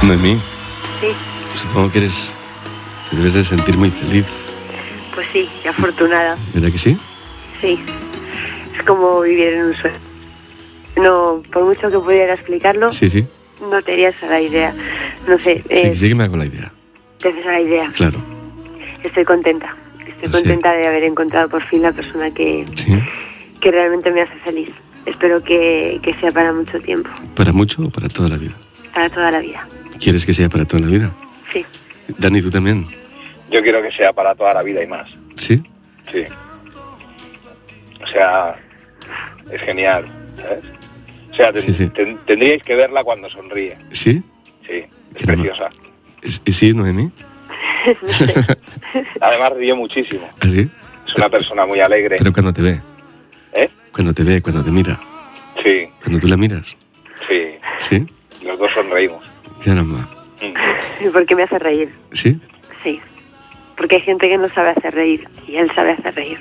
Noemí, Sí, supongo que te debes de sentir muy feliz, pues sí, y afortunada. ¿verdad que sí? Sí, es como vivir en un sueño. No, por mucho que pudiera explicarlo, Sí, sí. no te harías a la idea. No sé, Sí que me hago la idea. te haces a la idea. Claro. Estoy contenta. Estoy Sí. contenta de haber encontrado por fin la persona que Sí. realmente me hace feliz. Espero que sea para mucho tiempo, ¿Para mucho o para toda la vida? para toda la vida. ¿Quieres que sea para toda la vida? Sí. Dani, ¿tú también? Yo quiero que sea para toda la vida y más. ¿Sí? Sí. O sea, es genial, ¿sabes? O sea, Sí. tendríais que verla cuando sonríe. ¿Sí? Sí, es Caramba. preciosa. ¿Sí, Noemí? Además ríe muchísimo. ¿Así? Es una persona muy alegre. Pero cuando te ve, ¿Eh? cuando te mira, Sí, cuando tú la miras. sí. ¿Sí? Los dos sonreímos. Caramba. Mm. Porque me hace reír. ¿Sí? Sí. Porque hay gente que no sabe hacer reír y él sabe hacer reír.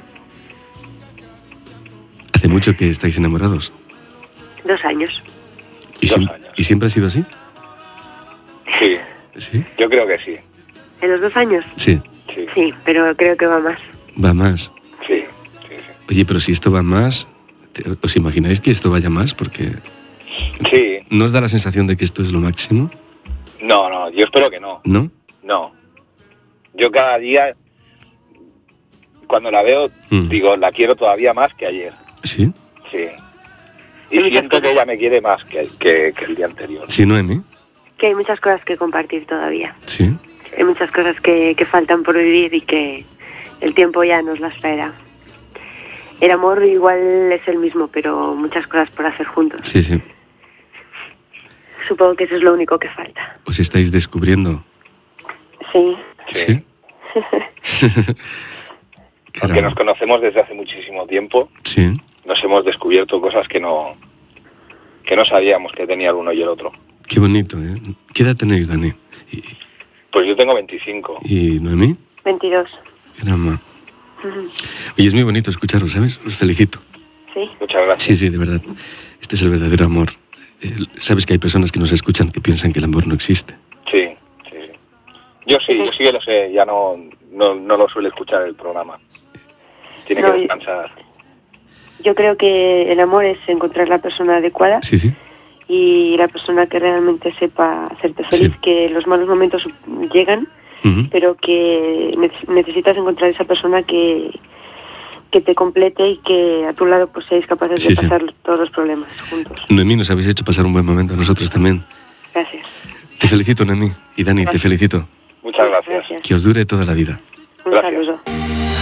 ¿Hace mucho que estáis enamorados? 2 años. ¿Y, 2 siem- años. ¿Y siempre ha sido así? Sí, ¿Sí? yo creo que sí. ¿En los 2 años? Sí. Sí, Sí, pero creo que va más. Va más. sí, sí. Oye, pero si esto va más, ¿os imagináis que esto vaya más? Porque Sí, ¿no os da la sensación de que esto es lo máximo? no, yo espero que no. ¿No? No. Yo cada día, cuando la veo, digo, la quiero todavía más que ayer. ¿Sí? Sí. Y siento que ella me quiere más que el día anterior. ¿Sí, Noemí? Que hay muchas cosas que compartir todavía. ¿Sí? Hay muchas cosas que faltan por vivir y que el tiempo ya nos las traerá. El amor igual es el mismo, pero muchas cosas por hacer juntos. Sí, sí. Supongo que eso es lo único que falta. ¿Os estáis descubriendo? Sí. ¿Sí? Aunque Caramba. nos conocemos desde hace muchísimo tiempo, Sí. nos hemos descubierto cosas que no sabíamos que tenía el uno y el otro. Qué bonito, ¿eh? ¿Qué edad tenéis, Dani? Pues yo tengo 25. ¿Y Noemí? 22. Caramba. Oye, es muy bonito escucharos, ¿sabes? Os felicito. Sí. Muchas gracias. Sí, sí, de verdad. Este es el verdadero amor. Sabes que hay personas que nos escuchan que piensan que el amor no existe. Sí. Yo sí que lo sé, ya no lo suele escuchar el programa. Tiene No, que descansar. Yo creo que el amor es encontrar la persona adecuada Sí, sí. y la persona que realmente sepa hacerte feliz, Sí. que los malos momentos llegan, Ujú. pero que necesitas encontrar esa persona que te complete y que a tu lado pues seáis capaces Sí, de sí. pasar todos los problemas juntos. Noemí, nos habéis hecho pasar un buen momento a nosotros también. Gracias. Te felicito, Noemí. Y Dani, te Gracias. felicito. Muchas gracias. Que os dure toda la vida. Un Gracias. saludo.